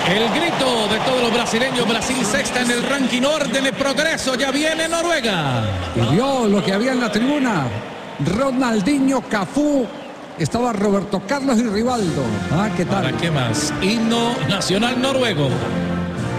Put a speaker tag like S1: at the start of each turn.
S1: El grito de todos los brasileños. Brasil sexta en el ranking, orden de progreso. Ya viene Noruega.
S2: Y vio lo que había en la tribuna. Ronaldinho, Cafú, estaba Roberto Carlos y Rivaldo. ¿Qué tal?
S1: ¿Para qué más? Himno nacional noruego.